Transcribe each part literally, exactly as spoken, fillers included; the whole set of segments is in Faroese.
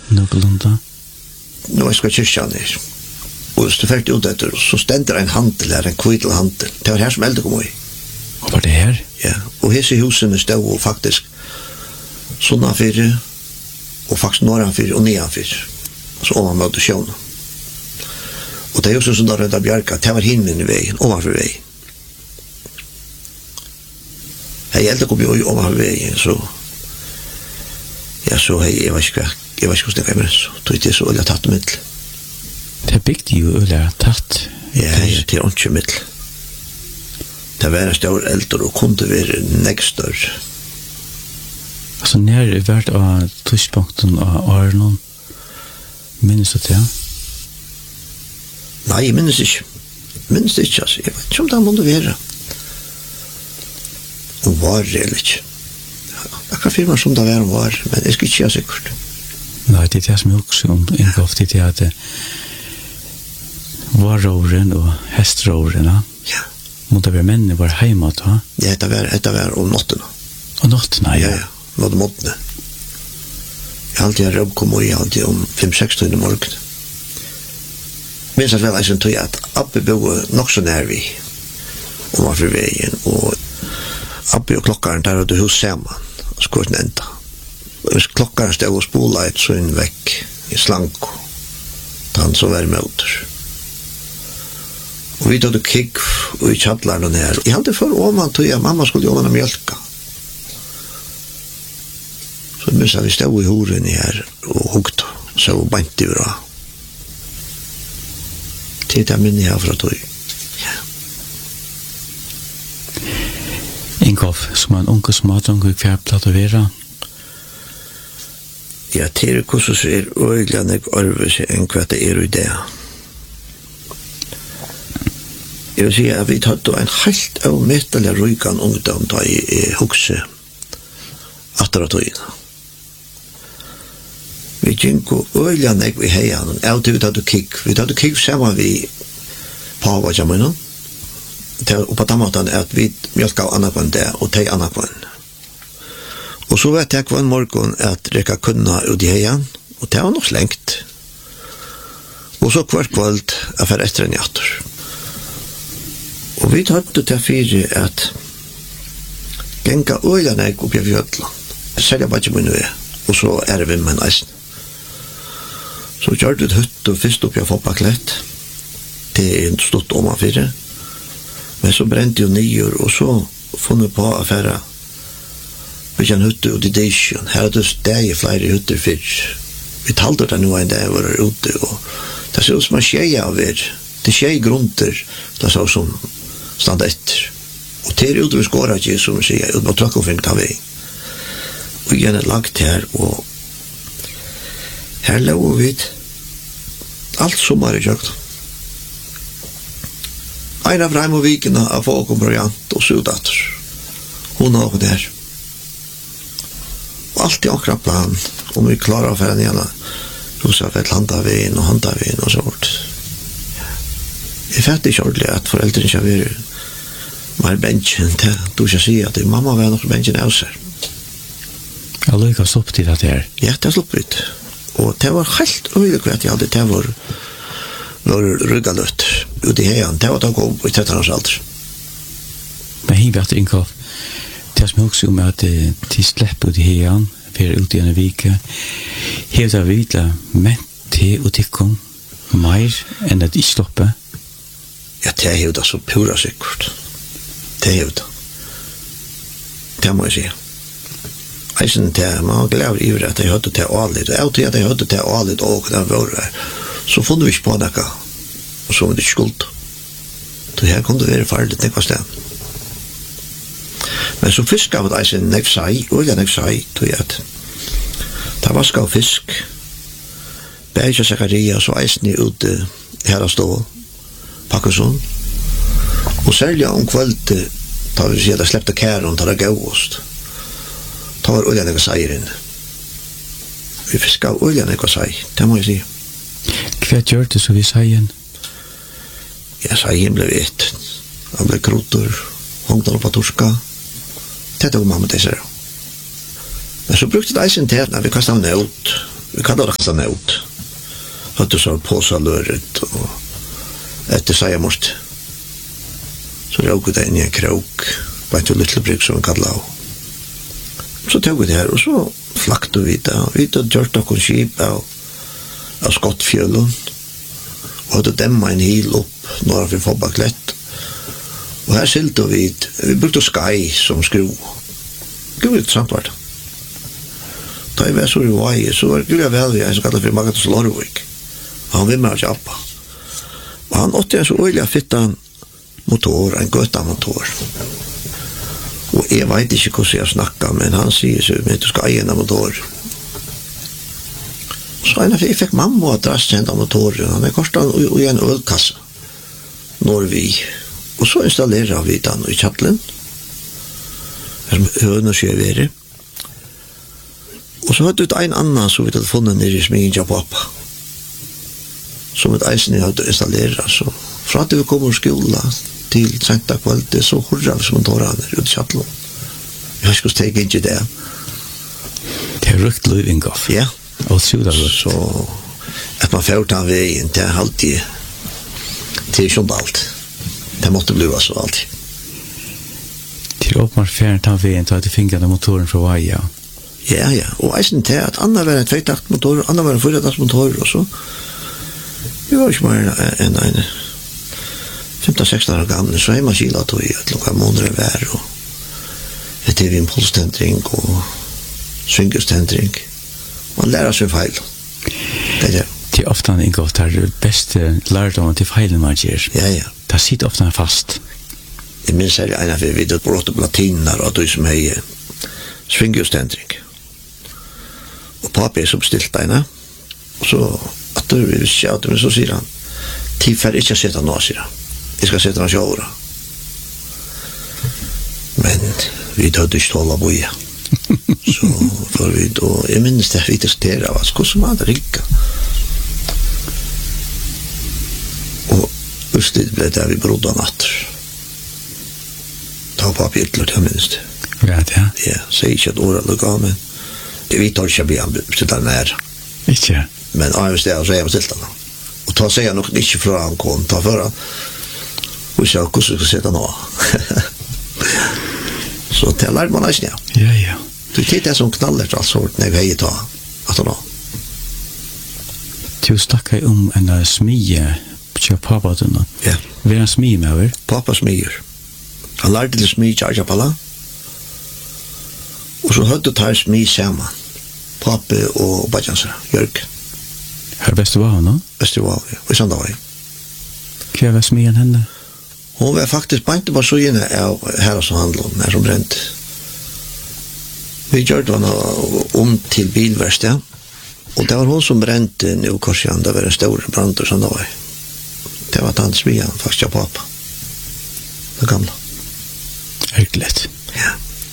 Nokolunda. Nå skal kyrkjan her. Og hvis du ferdig ut etter, så stender en handel her, en kvitel handel. Det var her som elde kom i. Og var det her? Ja, og hese husene stod og faktisk sånne fire, og faktisk nåran fire og nian fire. Så om man møtte sjøvna. Og det er jo sånn som da rødda bjarka, det var himmelen i veien, overfor veien. Jeg elde kom jo overfor veien, så ja, så hei, jeg var ikke jeg var ikke hvordan jeg var med, så tog jeg til så øyla tatt middel. Det bygde jo øyla tatt. Ja, det er ikke middel. Det var en stor eldre og kunne være nekstør. Altså, når er vært av tidspunkten av Arnon? Minnes du det? Nei, jeg minnes ikke. Minnes det ikke, altså. Jeg vet ikke om det måtte være. Om var det eller ikke. Jeg kan firma som det var om var, men jeg skal ikke ha sikkert. Nei, det er det som jeg også om inngått til det at varråren og hestråren, ja. Måtte være mennene var hjemme, da? Ja, det var, det var om nottene. Om nottene, ja. Ja, ja, nådde måttene. Jeg har alltid rød kom i alltid om fem-seks tøyne morgen. Minns at vel jeg som tog at Abbe bo nok så nær vi og var for veien, og Abbe og klokkaren der hadde hus sammen, og skåret den enda. Og hvis klokkaren stod og spola et sånn vekk i slanko, da han så var med ut. Og vi hadde kikk og i tjadlaren og nær. Jeg hadde for om han tog at mamma skulle gjøre noe mjølka. Så minns at vi stod i horen her og hukt og så bant i bra. Til det minne jeg fra tog. Ja. Ingolf, som er en unge smadrung, hva er platt å være? Ja, til det hvordan ser øyelig arve seg enn hva det er i det. Jeg vil si at vi tatt en helt av mettelig rykan ungdom da jeg hukse atter av togene. Vi gjenko øyelig nek vi heian, og til vi tatt kikk. Vi tatt kikk sammen vi pava jammen. Og på den måten er at vi mjölka av annakvann det, og teg annakvann. Og så vet jeg kvann morgon at rekka kunna ut i heian, og det var nok slengt. Og så kvart kvalt er for etter en jatter. Og vi tatt det til fyrir at genka øyelig nek oppi av fjøtland. Selja bare ikke munn vi, og så er vi med en eisen. Så gjør det hytt og fyrst oppi av fotbakklett. Det er en stort om av fire. Men så brente jo nyer, og så funnet på affæra. Vi kan hytte ut i disjon. Her er det steg flere hytter fyrst. Vi talte det nå en dag var der ute, og det ser ut som en tjej av er. Det er tjej grunter, det er så som stand etter. Og det er ute vi skåret ikke, som vi sier, ut på trakkoffing tar vi. Og igjen er lagt her, og her lever vi alt sommer i kjøkken. En av Reim og Vikene av folk om Briant og Sudater. Hun har også der. Og alltid akkurat plan, om vi klarer å fære ned, huset for et landavin og handavin og så vart. Jeg fætte ikke ordentlig at foreldrene ikke har vært mer bensjen til du ikke sier at mamma var nok bensjen av seg. Jeg lykkes opp til at det er? Ja, det er sluppet. Og det var helt øyelig at jeg hadde det var var ryggaløtt ut i heian. Det var da kom i tretten års alder. Men hei vært Ingolf, det som også om at de slipper ut i heian, for ut i en vike, helt av vidla ment til og tikkum mer enn at de slipper? Ja, det er jo da så pura sikkert. Det er jo da. Det må jeg si. Eisen til, man var glad i at jeg hørte til alit, og jeg til at jeg hørte til alit og det var der. Så funnet vi ikke på noe, og så var det ikke skuld. Så her kunne det være farlig, nekva sted. Men så fisk av det eisen nekv seg, og jeg nekv seg, tog jeg at det var vaska av fisk, Beja Zacharias og eisen i ute her av stå, Pakkusson, og særlig om kvöldet, da vi sier at jeg slepte kæren, da det gauost, da var oljan ekva seier inn. Vi fisk av oljan ekva seier, det må jeg si. Hva gjør det så vi seien? Ja, seien ble vitt. Han ble krotor, hongte han på torska. Det var mamma det ser. Men så brukte det eisen til når vi kastet han ut. vi kallar det kassa nåt. Hade så påsa lörret och efter säga måste. Så jag gick in i en krok på ett litet bruk som vi kallar av. Så tog vi det här och så flackade vi det. Vi hade gjort någon skip av, av skottfjöllen och hade dämma en hil upp några för fobaklätt. Och här silte vi, vi brukade sky som skruv. Gud vet sant var det. Da jeg var så i vei, så var det gullig vel vi en som kallet for Magatus Lorvik. Han vil med å kjappa. Og han åtte en så øyelig å fitte en motor, en gøtta motor. Og jeg vet ikke hvordan jeg snakker, men han sier så at du skal eie en motor. Så en av jeg fikk mamma å drast en av motoren. Han er kostet i en ølkasse. Når vi. Og så installerer vi den i kjattelen. Som høn og skjøvere. Og så hadde vi en annan som vi hadde funnet nere i smingen til pappa. Som et eisen jeg hadde installeret. Så fra at vi kom ur skola til sent av kvalitet, så hurra vi som en tårane ut i kjattelen. Jeg husker å steg ikke det. Det er rukt living off. Ja. Og sjuda rukt. Så at man fjort av veien, det er alltid til skjønt alt. Det måtte bli så alltid. Til åpmar fjern ta veien til at du fingrade motoren fra vaja. Ja, ja. Og eisen til at Anna var en tveittaktmotor, Anna var en fyrataktmotor, og så vi var ikke mer enn en femten sexton år gamle, så hjemme kila tog i et lukka måneder vær, og etter vi impulstendring og svingestendring. Man lærer seg feil. Det er det. Det er ofte en inngått der beste lærdommen til feilen man gjør. Ja, ja. Det sitter ofte fast. Jeg minns her en av vi vidt brått på latiner, og du som er svingestendring. Og pappa er som stilt deg, og så at du vil skjøte, men så sier han, tilfær ikke å sette nå, sier han. Jeg skal sette han sjåre. Men vi døde ikke tåle å bo igjen. Så for vi da, jeg minnes det, vi diskuterer av oss, hvordan man hadde rikket. Og usted ble det vi brodde av natter. Ta pappa ytterligere, jeg minnes det. Ja, ja. Ja, sier ikke et ord eller gav, men vi tar ikke å bli han bestilt han nær. Ikke? Men av en sted, så er jeg bestilt han. Og ta sier han nok ikke fra han kom, ta for han. Og så hvordan skal jeg sette nå? Så det lærte man ikke, ja. Ja, ja. Du tittar som knallet alt sort når vi ta at nå. Du snakker om en smie på pappa til nå. Ja. Hva er en smie med over? Pappa smier. Han lærte til smie til Arjapala. Og så høyde tar smie sammen. Pappa og Bajansra, Jørg. Her Vestervav nå? Vestervav, ja. Og i Sandavai. Hva var smien henne? Hun var faktisk bant på søgjene av her som handler om, her som brent. Vi gjør det om til bilverksted, og det var hun som brente i Korsjan, det var en stor brand og Sandavai. Det var tant smien, faktisk av pappa. Det gamla. Erkelig. Ja.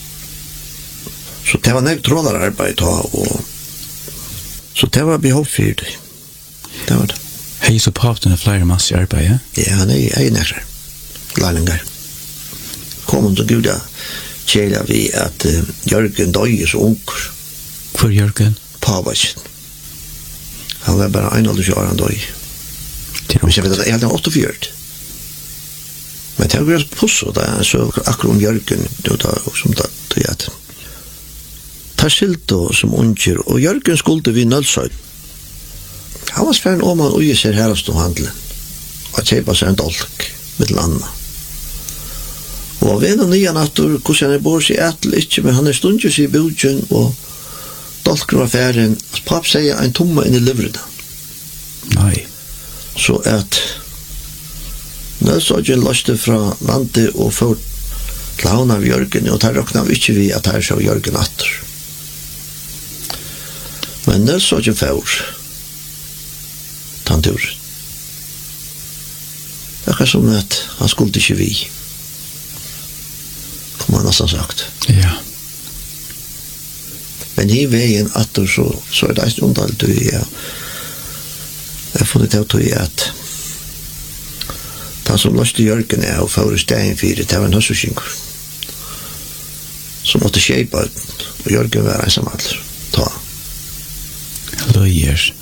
Så det var nek trådararbeid ta, og så det var behov for det. Det var det. Hei, så pappa er flere masse arbeid, ja? Ja, han er ei nekrar. Lærlingar. Kom hun til Gud, kjela vi at uh, Jørgen døy så unger. Hvor Jørgen? Pavasjen. Han var bare en aldri år han døy. Hvis jeg vet at jeg hadde åttiofyrt. Men det var pusso, da jeg så akkurat om Jørgen, som da tog jeg. Ta silto som unger, og Jørgen skulde vi nødsøy. Han var sperren om han ui ser her stå handelen, og kjeipa seg en dolk, mitt landa. Og ved og nye natter, hvordan han er bor seg etter, ikke, men han er stundjes i bjudgen, og dolken var færen, papp sier en tomme inn i livrene. Nei. Så at nødsøgjen løste fra landet og ført til havn av Jørgen, og der råkna vi ikke vi at her så Jørgen atter. Men nødsøgjen ført tantur. Det er som at han skulle ikke vi. Kom han nesten sagt. Ja. Men i veien atter så, så er det ikke undalt du ja. Jeg har funnet ut til at han som løste Jørgen er og fører stegen fire, det var en høssuskynker. Som måtte kjeipa ut, og Jørgen var ensamall. Ta. Løyer.